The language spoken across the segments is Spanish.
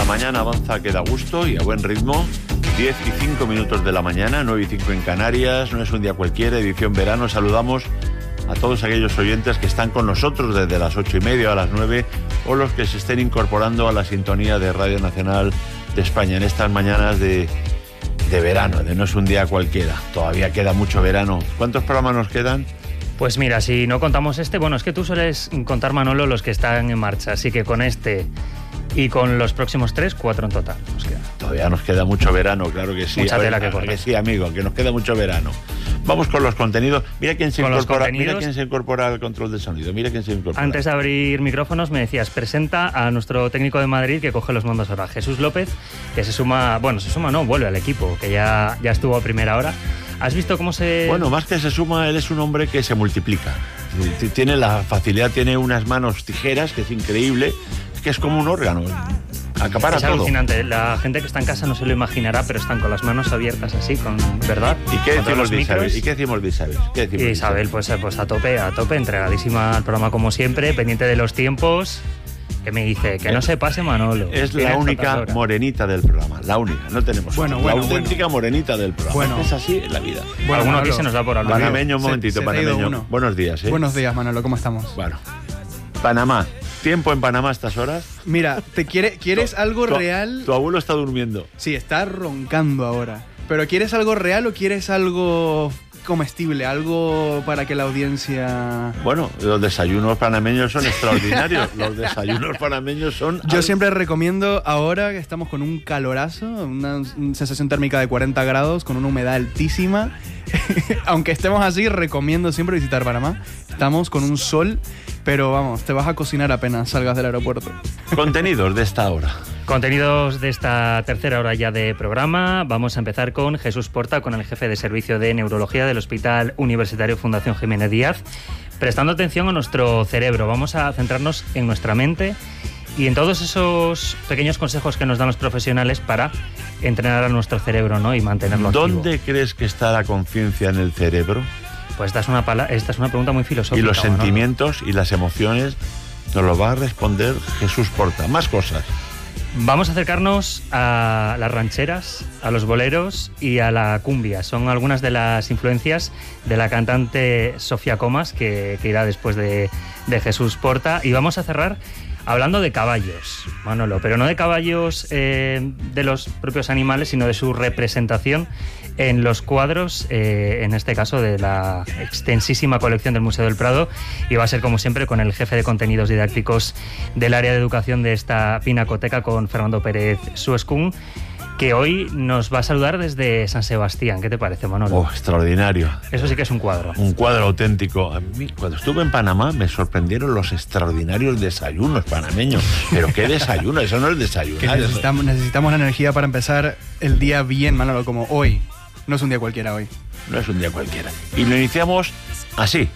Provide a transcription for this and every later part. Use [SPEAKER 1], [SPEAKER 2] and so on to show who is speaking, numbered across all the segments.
[SPEAKER 1] mañana avanza que da gusto y a buen ritmo. 10 y 5 minutos de la mañana, 9 y 5 en Canarias. No es un día cualquiera, edición verano. Saludamos a todos aquellos oyentes que están con nosotros desde las 8:30 a las 9 o los que se estén incorporando a la sintonía de Radio Nacional de España en estas mañanas de verano, de no es un día cualquiera. Todavía queda mucho verano. ¿Cuántos programas nos quedan?
[SPEAKER 2] Pues mira, si no contamos bueno, es que tú sueles contar, Manolo, los que están en marcha, así que con este y con los próximos 3, 4 en total nos queda.
[SPEAKER 1] Todavía nos queda mucho verano, claro que sí.
[SPEAKER 2] Mucha tela que cortar.
[SPEAKER 1] Que sí, amigo, que nos queda mucho verano. Vamos con los contenidos. Mira quién se incorpora al control de sonido. Mira quién se incorpora.
[SPEAKER 2] Antes de abrir micrófonos me decías, presenta a nuestro técnico de Madrid que coge los mandos ahora, Jesús López, que vuelve al equipo, que ya estuvo a primera hora. ¿Has visto cómo se...?
[SPEAKER 1] Bueno, más que se suma, él es un hombre que se multiplica. Tiene la facilidad, tiene unas manos tijeras, que es increíble. Es que es como un órgano. Acapara todo.
[SPEAKER 2] Es alucinante. La gente que está en casa no se lo imaginará, pero están con las manos abiertas así, ¿verdad?
[SPEAKER 1] ¿Y qué decimos de Isabel?
[SPEAKER 2] Isabel, pues a tope, entregadísima al programa como siempre, pendiente de los tiempos. Que me dice que no se pase, Manolo.
[SPEAKER 1] Es la única morenita del programa, la única, no tenemos la auténtica morenita del programa. Es así en la vida.
[SPEAKER 2] Alguno aquí se nos da por hablar.
[SPEAKER 1] Panameño, un momentito, Panameño. Buenos días, ¿eh?
[SPEAKER 3] Buenos días, Manolo, ¿cómo estamos?
[SPEAKER 1] Bueno, Panamá. ¿Tiempo en Panamá a estas horas?
[SPEAKER 3] Mira, ¿quieres algo real?
[SPEAKER 1] Tu abuelo está durmiendo.
[SPEAKER 3] Sí, está roncando ahora. ¿Pero quieres algo real o quieres algo comestible? Algo para que la audiencia... Bueno,
[SPEAKER 1] los desayunos panameños son extraordinarios. Los desayunos panameños son...
[SPEAKER 3] Yo siempre recomiendo, ahora que estamos con un calorazo, una sensación térmica de 40 grados, con una humedad altísima, aunque estemos así, recomiendo siempre visitar Panamá. Estamos con un sol, pero vamos, te vas a cocinar apenas salgas del aeropuerto.
[SPEAKER 1] Contenidos de esta hora.
[SPEAKER 2] Contenidos de esta tercera hora ya de programa. Vamos a empezar con Jesús Porta, con el jefe de servicio de neurología del Hospital Universitario Fundación Jiménez Díaz, prestando atención a nuestro cerebro. Vamos a centrarnos en nuestra mente y en todos esos pequeños consejos que nos dan los profesionales para entrenar a nuestro cerebro, ¿no? Y mantenerlo activo.
[SPEAKER 1] ¿Dónde crees que está la conciencia en el cerebro?
[SPEAKER 2] Pues esta es una pregunta muy filosófica.
[SPEAKER 1] Y los sentimientos y las emociones nos lo va a responder Jesús Porta. Más cosas.
[SPEAKER 2] Vamos a acercarnos a las rancheras, a los boleros y a la cumbia. Son algunas de las influencias de la cantante Sofía Comas, que irá después de Jesús Porta. Y vamos a cerrar hablando de caballos, Manolo, pero no de caballos de los propios animales, sino de su representación en los cuadros, en este caso de la extensísima colección del Museo del Prado, y va a ser como siempre con el jefe de contenidos didácticos del área de educación de esta pinacoteca, con Fernando Pérez Suescún, que hoy nos va a saludar desde San Sebastián. ¿Qué te parece, Manolo?
[SPEAKER 1] Oh, extraordinario.
[SPEAKER 2] Eso sí que es un cuadro.
[SPEAKER 1] Un cuadro auténtico. A mí, cuando estuve en Panamá, me sorprendieron los extraordinarios desayunos panameños. ¿Pero qué desayuno? Eso no es desayunar.
[SPEAKER 3] Necesitamos la energía para empezar el día bien, Manolo, como hoy. No es un día cualquiera hoy.
[SPEAKER 1] No es un día cualquiera. Y lo iniciamos así.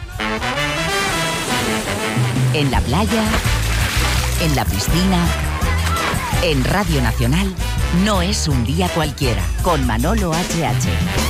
[SPEAKER 4] En la playa, en la piscina, en Radio Nacional, no es un día cualquiera, con Manolo H.H.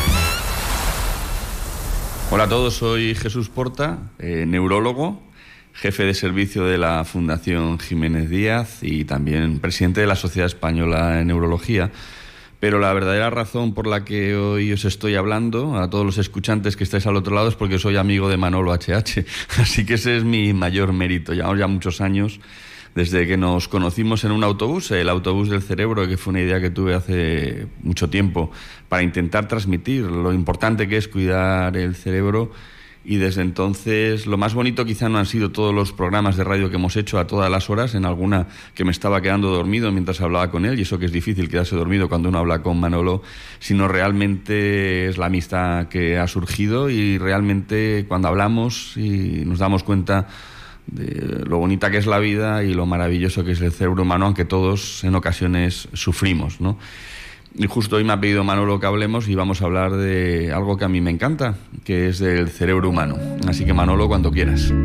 [SPEAKER 5] Hola a todos, soy Jesús Porta, neurólogo, jefe de servicio de la Fundación Jiménez Díaz y también presidente de la Sociedad Española de Neurología. Pero la verdadera razón por la que hoy os estoy hablando, a todos los escuchantes que estáis al otro lado, es porque soy amigo de Manolo H.H. Así que ese es mi mayor mérito. Llevamos ya muchos años desde que nos conocimos en un autobús, el autobús del cerebro, que fue una idea que tuve hace mucho tiempo para intentar transmitir lo importante que es cuidar el cerebro. Y desde entonces lo más bonito quizá no han sido todos los programas de radio que hemos hecho a todas las horas, en alguna que me estaba quedando dormido mientras hablaba con él, y eso que es difícil quedarse dormido cuando uno habla con Manolo, sino realmente es la amistad que ha surgido, y realmente cuando hablamos y nos damos cuenta de lo bonita que es la vida y lo maravilloso que es el cerebro humano, aunque todos en ocasiones sufrimos, ¿no? Y justo hoy me ha pedido Manolo que hablemos y vamos a hablar de algo que a mí me encanta, que es del cerebro humano. Así que Manolo, cuando quieras.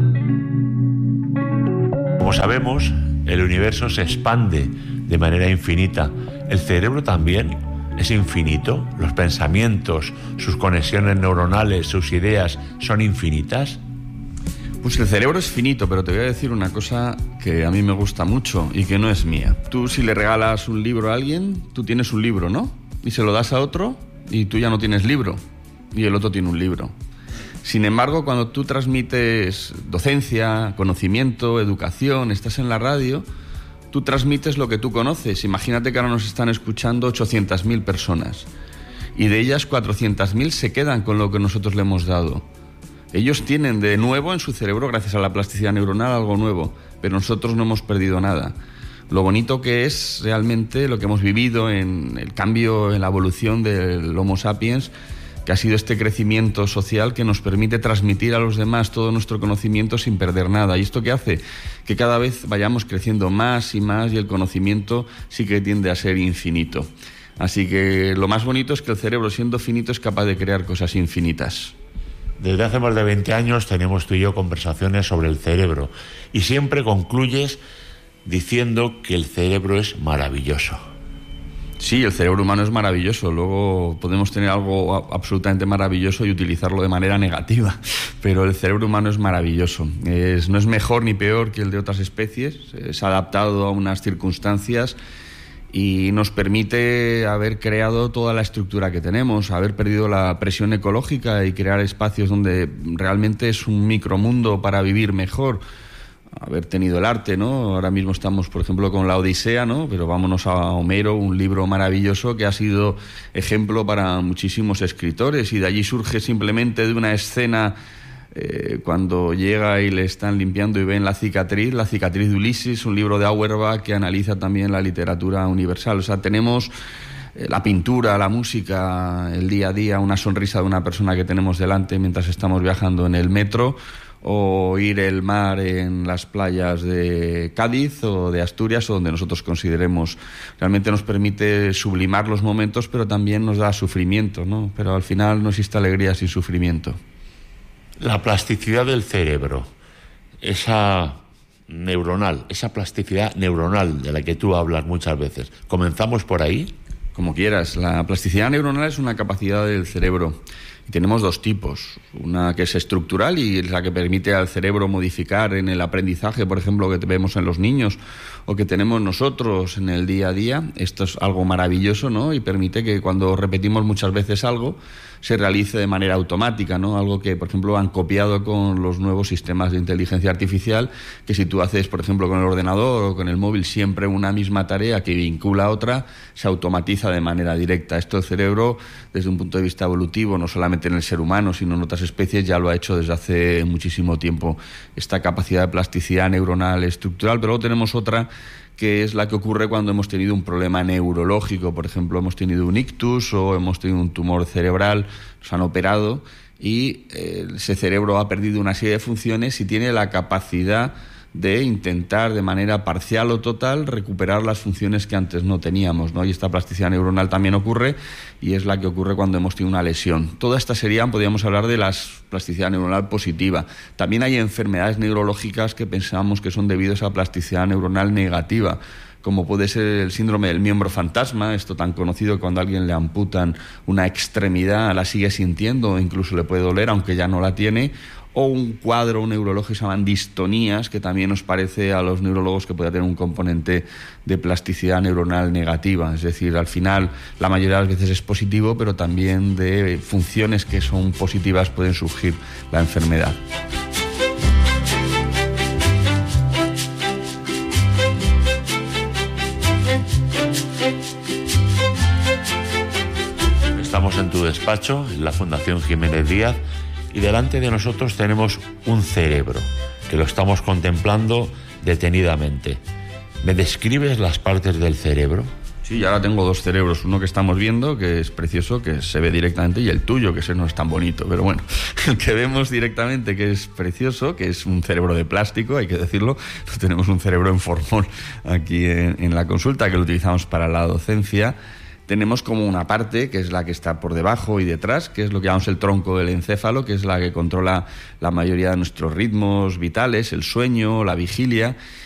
[SPEAKER 1] Como sabemos, el universo se expande de manera infinita. El cerebro también es infinito. Los pensamientos, sus conexiones neuronales, sus ideas son infinitas.
[SPEAKER 5] Pues el cerebro es finito, pero te voy a decir una cosa que a mí me gusta mucho y que no es mía. Tú, si le regalas un libro a alguien, tú tienes un libro, ¿no? Y se lo das a otro y tú ya no tienes libro y el otro tiene un libro. Sin embargo, cuando tú transmites docencia, conocimiento, educación, estás en la radio, tú transmites lo que tú conoces. Imagínate que ahora nos están escuchando 800.000 personas y de ellas 400.000 se quedan con lo que nosotros le hemos dado. Ellos tienen de nuevo en su cerebro, gracias a la plasticidad neuronal, algo nuevo, pero nosotros no hemos perdido nada. Lo bonito que es realmente lo que hemos vivido en el cambio, en la evolución del Homo sapiens, que ha sido este crecimiento social que nos permite transmitir a los demás todo nuestro conocimiento sin perder nada. ¿Y esto qué hace? Que cada vez vayamos creciendo más y más y el conocimiento sí que tiende a ser infinito. Así que lo más bonito es que el cerebro, siendo finito, es capaz de crear cosas infinitas.
[SPEAKER 1] Desde hace más de 20 años tenemos tú y yo conversaciones sobre el cerebro y siempre concluyes diciendo que el cerebro es maravilloso.
[SPEAKER 5] Sí, el cerebro humano es maravilloso. Luego podemos tener algo absolutamente maravilloso y utilizarlo de manera negativa, pero el cerebro humano es maravilloso. No es mejor ni peor que el de otras especies, es adaptado a unas circunstancias y nos permite haber creado toda la estructura que tenemos, haber perdido la presión ecológica y crear espacios donde realmente es un micromundo para vivir mejor. Haber tenido el arte, ¿no? Ahora mismo estamos, por ejemplo, con la Odisea, ¿no? Pero vámonos a Homero, un libro maravilloso que ha sido ejemplo para muchísimos escritores y de allí surge simplemente de una escena cuando llega y le están limpiando y ven la cicatriz de Ulises, un libro de Auerbach que analiza también la literatura universal. O sea, tenemos la pintura, la música, el día a día, una sonrisa de una persona que tenemos delante mientras estamos viajando en el metro, o ir el mar en las playas de Cádiz o de Asturias o donde nosotros consideremos. Realmente nos permite sublimar los momentos, pero también nos da sufrimiento, ¿no? Pero al final no existe alegría sin sufrimiento.
[SPEAKER 1] La plasticidad del cerebro, esa plasticidad neuronal de la que tú hablas muchas veces, ¿comenzamos por ahí?
[SPEAKER 5] Como quieras. La plasticidad neuronal es una capacidad del cerebro. Y tenemos dos tipos. Una que es estructural y es la que permite al cerebro modificar en el aprendizaje, por ejemplo, que vemos en los niños o que tenemos nosotros en el día a día. Esto es algo maravilloso, ¿no? Y permite que cuando repetimos muchas veces algo se realice de manera automática, ¿no? Algo que, por ejemplo, han copiado con los nuevos sistemas de inteligencia artificial, que si tú haces, por ejemplo, con el ordenador o con el móvil siempre una misma tarea que vincula a otra, se automatiza de manera directa. Esto el cerebro, desde un punto de vista evolutivo, no solamente en el ser humano, sino en otras especies, ya lo ha hecho desde hace muchísimo tiempo, esta capacidad de plasticidad neuronal estructural. Pero luego tenemos otra que es la que ocurre cuando hemos tenido un problema neurológico. Por ejemplo, hemos tenido un ictus o hemos tenido un tumor cerebral, nos han operado y ese cerebro ha perdido una serie de funciones y tiene la capacidad de intentar de manera parcial o total recuperar las funciones que antes no teníamos, ¿no? Y esta plasticidad neuronal también ocurre y es la que ocurre cuando hemos tenido una lesión. Todas estas podríamos hablar de la plasticidad neuronal positiva. También hay enfermedades neurológicas que pensamos que son debidas a la plasticidad neuronal negativa, como puede ser el síndrome del miembro fantasma, esto tan conocido que cuando a alguien le amputan una extremidad la sigue sintiendo o incluso le puede doler aunque ya no la tiene, o un cuadro neurológico que se llaman distonías, que también nos parece a los neurólogos que puede tener un componente de plasticidad neuronal negativa. Es decir, al final la mayoría de las veces es positivo, pero también de funciones que son positivas pueden surgir la enfermedad.
[SPEAKER 1] Estamos en tu despacho, en la Fundación Jiménez Díaz, y delante de nosotros tenemos un cerebro, que lo estamos contemplando detenidamente. ¿Me describes las partes del cerebro?
[SPEAKER 5] Sí, ahora tengo dos cerebros, uno que estamos viendo, que es precioso, que se ve directamente, y el tuyo, que ese no es tan bonito, pero bueno, el que vemos directamente, que es precioso, que es un cerebro de plástico, hay que decirlo, tenemos un cerebro en formol aquí en la consulta, que lo utilizamos para la docencia. Tenemos como una parte que es la que está por debajo y detrás, que es lo que llamamos el tronco del encéfalo, que es la que controla la mayoría de nuestros ritmos vitales, el sueño, la vigilia,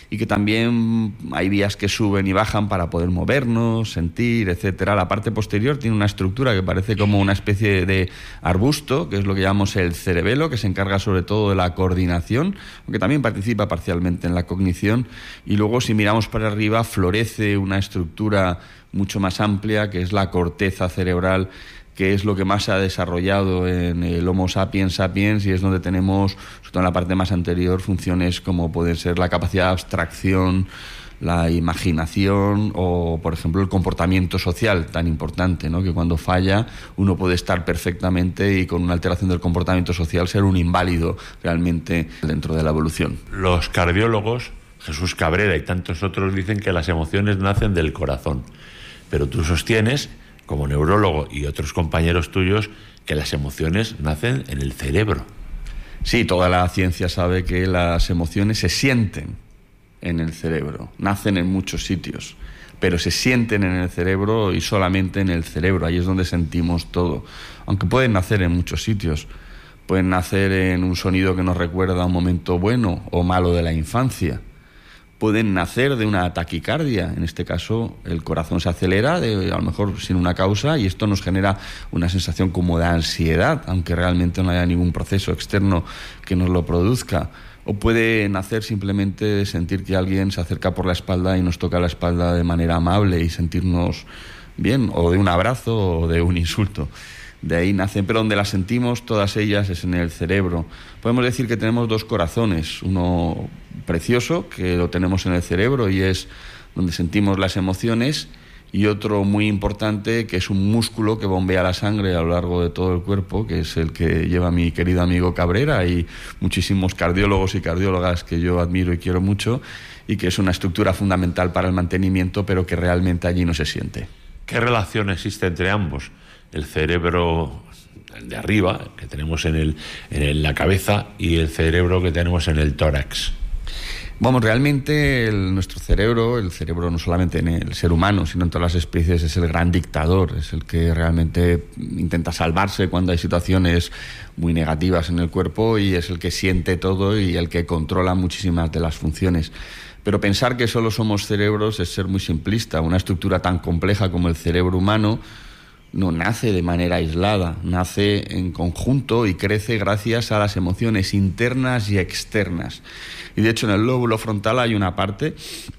[SPEAKER 5] y que también hay vías que suben y bajan para poder movernos, sentir, etcétera. La parte posterior tiene una estructura que parece como una especie de arbusto, que es lo que llamamos el cerebelo, que se encarga sobre todo de la coordinación, aunque también participa parcialmente en la cognición. Y luego, si miramos para arriba, florece una estructura mucho más amplia, que es la corteza cerebral, que es lo que más se ha desarrollado en el Homo sapiens sapiens, y es donde tenemos, sobre todo en la parte más anterior, funciones como pueden ser la capacidad de abstracción, la imaginación o, por ejemplo, el comportamiento social, tan importante, ¿no? Que cuando falla uno puede estar perfectamente y con una alteración del comportamiento social ser un inválido realmente dentro de la evolución.
[SPEAKER 1] Los cardiólogos, Jesús Cabrera y tantos otros, dicen que las emociones nacen del corazón, pero tú sostienes, como neurólogo y otros compañeros tuyos, que las emociones nacen en el cerebro.
[SPEAKER 5] Sí, toda la ciencia sabe que las emociones se sienten en el cerebro, nacen en muchos sitios, pero se sienten en el cerebro y solamente en el cerebro, ahí es donde sentimos todo, aunque pueden nacer en muchos sitios. Pueden nacer en un sonido que nos recuerda a un momento bueno o malo de la infancia. Pueden nacer de una taquicardia, en este caso el corazón se acelera, a lo mejor sin una causa, y esto nos genera una sensación como de ansiedad, aunque realmente no haya ningún proceso externo que nos lo produzca. O puede nacer simplemente de sentir que alguien se acerca por la espalda y nos toca la espalda de manera amable y sentirnos bien, o de un abrazo o de un insulto. De ahí nacen, pero donde las sentimos todas ellas es en el cerebro. Podemos decir que tenemos dos corazones, uno precioso, que lo tenemos en el cerebro y es donde sentimos las emociones, y otro muy importante, que es un músculo que bombea la sangre a lo largo de todo el cuerpo, que es el que lleva mi querido amigo Cabrera y muchísimos cardiólogos y cardiólogas que yo admiro y quiero mucho, y que es una estructura fundamental para el mantenimiento, pero que realmente allí no se siente.
[SPEAKER 1] ¿Qué relación existe entre ambos? El cerebro de arriba, que tenemos en la cabeza, y el cerebro que tenemos en el tórax.
[SPEAKER 5] Bueno, realmente nuestro cerebro, el cerebro no solamente en el ser humano, sino en todas las especies, es el gran dictador, es el que realmente intenta salvarse cuando hay situaciones muy negativas en el cuerpo, y es el que siente todo y el que controla muchísimas de las funciones. Pero pensar que solo somos cerebros es ser muy simplista. Una estructura tan compleja como el cerebro humano no nace de manera aislada, nace en conjunto y crece gracias a las emociones internas y externas. Y de hecho en el lóbulo frontal hay una parte,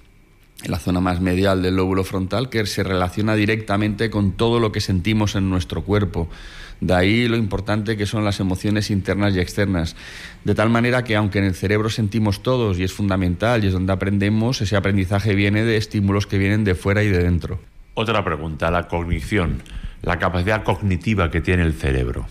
[SPEAKER 5] en la zona más medial del lóbulo frontal, que se relaciona directamente con todo lo que sentimos en nuestro cuerpo. De ahí lo importante que son las emociones internas y externas. De tal manera que aunque en el cerebro sentimos todos y es fundamental y es donde aprendemos, ese aprendizaje viene de estímulos que vienen de fuera y de dentro.
[SPEAKER 1] Otra pregunta, la cognición, la capacidad cognitiva que tiene el cerebro.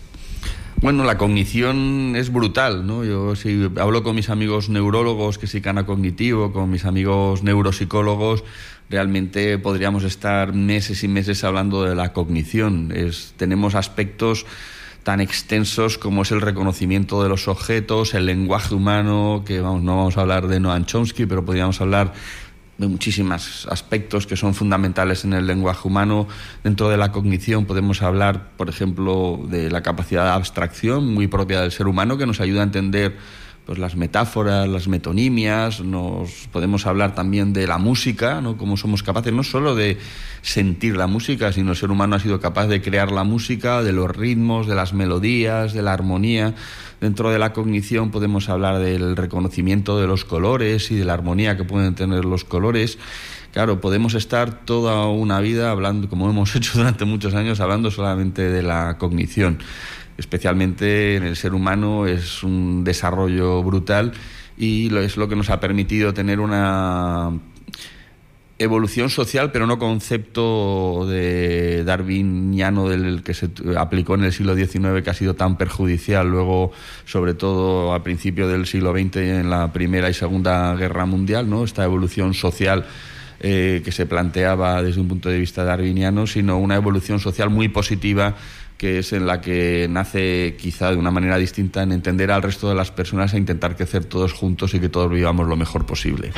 [SPEAKER 5] Bueno, la cognición es brutal, ¿no? Yo si hablo con mis amigos neurólogos que psican cognitivo, con mis amigos neuropsicólogos, realmente podríamos estar meses y meses hablando de la cognición. Tenemos aspectos tan extensos como es el reconocimiento de los objetos, el lenguaje humano, que no vamos a hablar de Noam Chomsky, pero podríamos hablar de muchísimos aspectos que son fundamentales en el lenguaje humano. Dentro de la cognición podemos hablar, por ejemplo, de la capacidad de abstracción muy propia del ser humano, que nos ayuda a entender pues las metáforas, las metonimias. Podemos hablar también de la música, ¿no? Cómo somos capaces no solo de sentir la música, sino el ser humano ha sido capaz de crear la música, de los ritmos, de las melodías, de la armonía. Dentro de la cognición podemos hablar del reconocimiento de los colores y de la armonía que pueden tener los colores. Claro, podemos estar toda una vida hablando, como hemos hecho durante muchos años, hablando solamente de la cognición. Especialmente en el ser humano es un desarrollo brutal y es lo que nos ha permitido tener una evolución social, pero no concepto de darwiniano del que se aplicó en el siglo XIX, que ha sido tan perjudicial luego, sobre todo al principio del siglo XX, en la Primera y Segunda Guerra Mundial, ¿no? Esta evolución social que se planteaba desde un punto de vista darwiniano, sino una evolución social muy positiva, que es en la que nace quizá de una manera distinta en entender al resto de las personas e intentar crecer todos juntos y que todos vivamos lo mejor posible.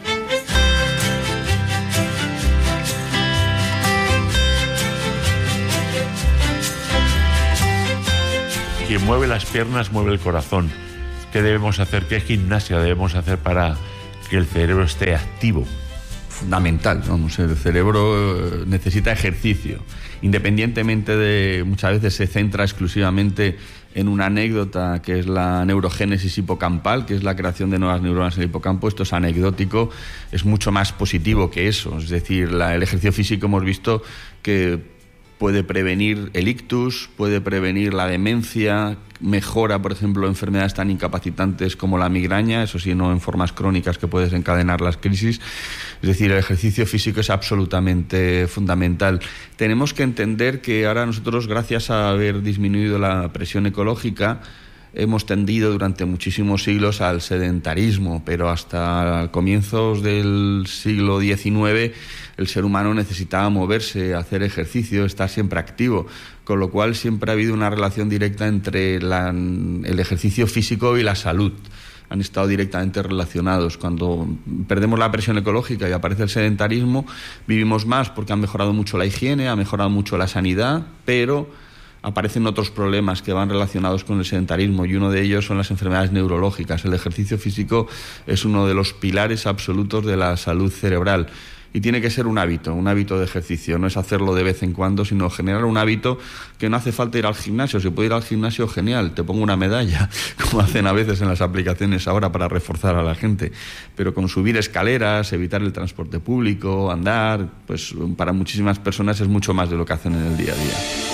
[SPEAKER 1] Quien mueve las piernas mueve el corazón. ¿Qué debemos hacer? ¿Qué gimnasia debemos hacer para que el cerebro esté activo.
[SPEAKER 5] Fundamental, vamos, el cerebro necesita ejercicio, independientemente de, muchas veces se centra exclusivamente en una anécdota que es la neurogénesis hipocampal, que es la creación de nuevas neuronas en el hipocampo. Esto es anecdótico, es mucho más positivo que eso, es decir, el ejercicio físico hemos visto que puede prevenir el ictus, puede prevenir la demencia, mejora, por ejemplo, enfermedades tan incapacitantes como la migraña, eso sí, no en formas crónicas que puede desencadenar las crisis. Es decir, el ejercicio físico es absolutamente fundamental. Tenemos que entender que ahora nosotros, gracias a haber disminuido la presión ecológica, hemos tendido durante muchísimos siglos al sedentarismo, pero hasta comienzos del siglo XIX el ser humano necesitaba moverse, hacer ejercicio, estar siempre activo, con lo cual siempre ha habido una relación directa entre el ejercicio físico y la salud. Han estado directamente relacionados. Cuando perdemos la presión ecológica y aparece el sedentarismo, vivimos más porque ha mejorado mucho la higiene, ha mejorado mucho la sanidad, pero aparecen otros problemas que van relacionados con el sedentarismo, y uno de ellos son las enfermedades neurológicas. El ejercicio físico es uno de los pilares absolutos de la salud cerebral. Y tiene que ser un hábito de ejercicio. No es hacerlo de vez en cuando, sino generar un hábito que no hace falta ir al gimnasio. Si puedo ir al gimnasio, genial, te pongo una medalla, como hacen a veces en las aplicaciones ahora para reforzar a la gente. Pero con subir escaleras, evitar el transporte público, andar, pues para muchísimas personas es mucho más de lo que hacen en el día a día.